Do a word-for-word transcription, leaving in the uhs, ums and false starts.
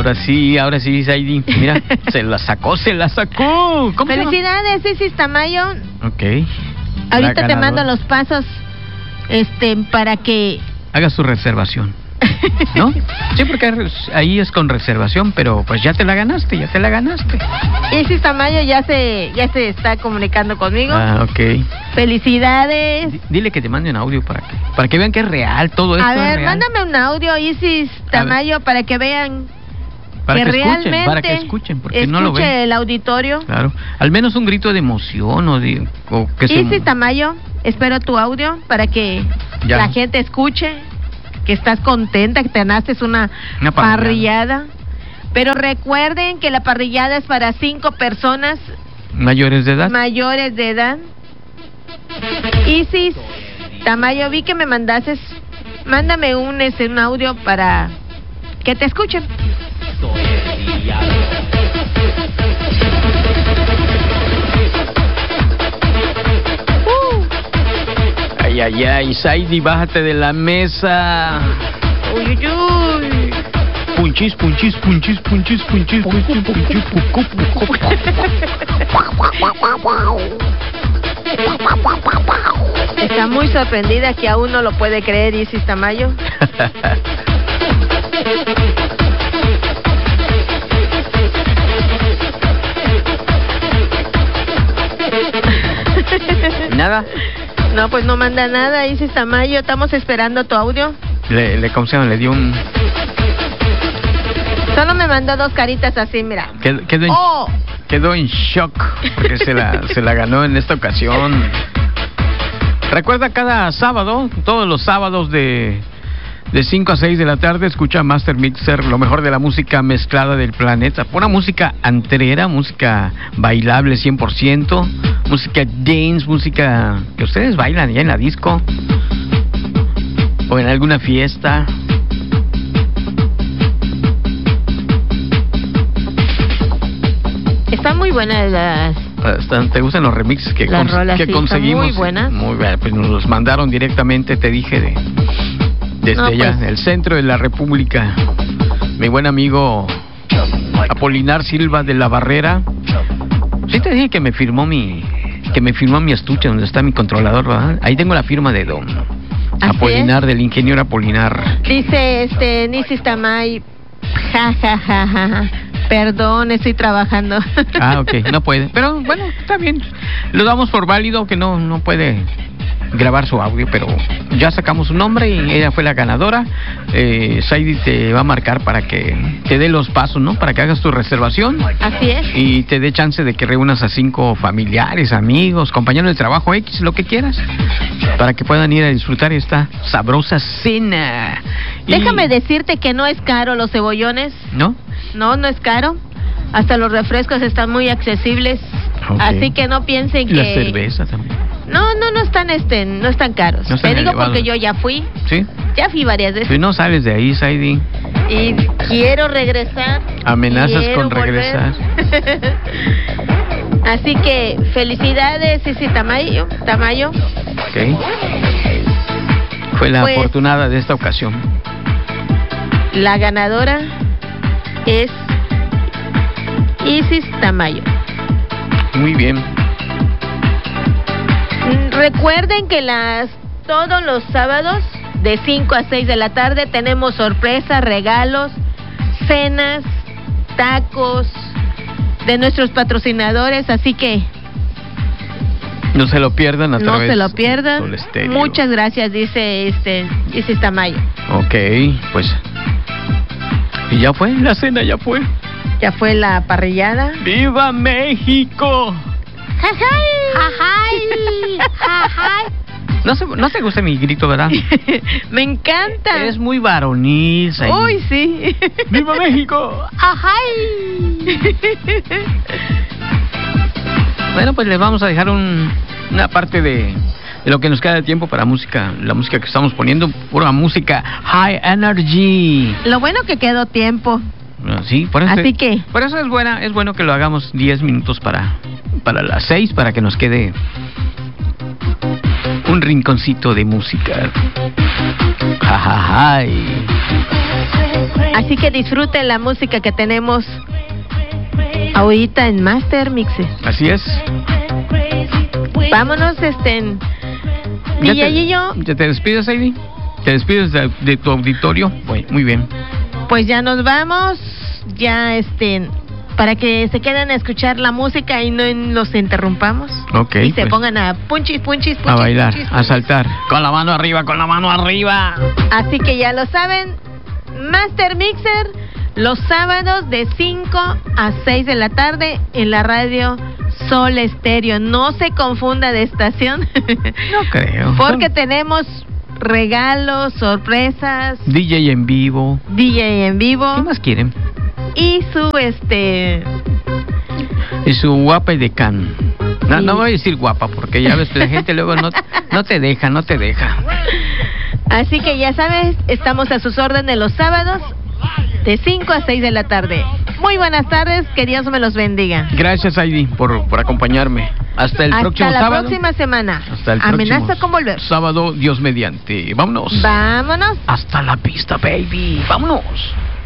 Ahora sí, ahora sí, Saidi. Mira, se la sacó, se la sacó. ¿Cómo Felicidades, Isis Tamayo. Ok. Ahorita te mando los pasos este, para que... haga su reservación. ¿No? Sí, porque ahí es con reservación, pero pues ya te la ganaste, ya te la ganaste. Isis Tamayo ya se ya se está comunicando conmigo. Ah, ok. Felicidades. D- dile que te mande un audio para que para que vean que es real todo esto. A ver, es real. mándame un audio, Isis Tamayo, para que vean para que, que realmente escuchen, para que escuchen, porque escuche no lo ven. el auditorio. Claro, al menos un grito de emoción o, de, o que se... Isis Tamayo, espero tu audio para que ya. la gente escuche que estás contenta, que te ganaste una, una parrillada. parrillada. Pero recuerden que la parrillada es para cinco personas mayores de edad. Mayores de edad. Isis Tamayo, vi que me mandases, mándame un, ese, un audio para que te escuchen. Ay, ay, ay, Saidi, bájate de la mesa. Uy, uy, uy. Punchis, punchis, punchis, punchis, punchis, punchis, punchis, pucu, pucu. Está muy sorprendida que aún no lo puede creer, Isis Tamayo. ¿Nada? No, pues no manda nada, Isis Tamayo. Estamos esperando tu audio. Le, le, ¿cómo se llama? Le dio un... Solo me mandó dos caritas así, mira. Quedó, quedó, en, oh. quedó en shock porque se la, se la ganó en esta ocasión. Recuerda, cada sábado, todos los sábados de, de cinco a seis de la tarde, escucha Master Mixer, lo mejor de la música mezclada del planeta. Pura música antrera, música bailable cien por ciento, música dance, música que ustedes bailan ya en la disco o en alguna fiesta. Están muy buenas las... Están, ¿te gustan los remixes que, las cons- rolas, que sí, conseguimos? Muy buenas. Muy bien, pues nos los mandaron directamente, te dije, de desde no, allá, pues. el centro de la República. Mi buen amigo Apolinar Silva de la Barrera. Sí te dije que me firmó mi que me firmó mi estuche donde está mi controlador, ¿verdad? Ahí tengo la firma de don Apolinar, es. Del ingeniero Apolinar. Dice este Isis Tamayo, ja, ja, ja, ja, ja. Perdón, estoy trabajando. Ah, ok, no puede. Pero bueno, está bien. Lo damos por válido, que no, no puede grabar su audio, pero ya sacamos su nombre y ella fue la ganadora. Eh, Saidi te va a marcar para que te dé los pasos, ¿no? Para que hagas tu reservación. Así es. Y te dé chance de que reúnas a cinco familiares, amigos, compañeros de trabajo, X, lo que quieras, para que puedan ir a disfrutar esta sabrosa cena. Y... déjame decirte que no es caro los cebollones. ¿No? No, no es caro. Hasta los refrescos están muy accesibles. Okay. Así que no piensen que... la cerveza también. No, no, no están, este, no están caros. No están Te digo elevados. Porque yo ya fui. ¿Sí? Ya fui varias veces. Tú no sales de ahí, Saidi. Y quiero regresar. Amenazas quiero con regresar. Así que felicidades, Isis Tamayo. Tamayo. Ok. Fue la pues, afortunada de esta ocasión. La ganadora es Isis Tamayo. Muy bien. Recuerden que las todos los sábados de cinco a seis de la tarde tenemos sorpresas, regalos, cenas, tacos de nuestros patrocinadores, así que no se lo pierdan a no través se lo pierdan. Sol Estéreo. Muchas gracias, dice este Isis Tamayo. Ok, pues y ya fue, la cena ya fue. Ya fue la parrillada. ¡Viva México! ¡Jajay! ¡Jajay! ¡Jajay! No, se, no te gusta mi grito, ¿verdad? Me encanta. Es muy varonil. Ahí. Uy, sí. ¡Viva México! ¡Ajay! Bueno, pues les vamos a dejar un, una parte de, de lo que nos queda de tiempo para música, la música que estamos poniendo, pura música high energy. Lo bueno que quedó tiempo. Sí, por eso, así que por eso es buena, es bueno que lo hagamos diez minutos para para las seis, para que nos quede un rinconcito de música. Ja, ja, ja. Así que disfruten la música que tenemos ahorita en Master Mixes. Así es. Vámonos, este, en ¿Ya D J y yo. te, ¿Ya te despides, Heidi? ¿Te despides de, de tu auditorio? Bueno, muy bien. Pues ya nos vamos, ya este, para que se queden a escuchar la música y no los interrumpamos. Ok. Y se pues, pongan a punchis, punchis, punchis. a bailar, punchis, a punchis. saltar. Con la mano arriba, con la mano arriba. Así que ya lo saben, Master Mixer, los sábados de cinco a seis de la tarde en la radio Sol Estéreo. No se confunda de estación. No creo. Porque tenemos regalos, sorpresas, D J en vivo. D J en vivo. ¿Qué más quieren? Y su este Y su guapa y de can. No, Sí. no voy a decir guapa porque ya ves, la gente luego no, no te deja, no te deja. Así que ya sabes, estamos a sus órdenes los sábados de cinco a seis de la tarde. Muy buenas tardes, que Dios me los bendiga. Gracias, Heidi, por, por acompañarme. Hasta el Hasta próximo la sábado. próxima semana. Hasta el Amenaza próximo con volver. sábado, Dios mediante. Vámonos. Vámonos. Hasta la pista, baby. Vámonos.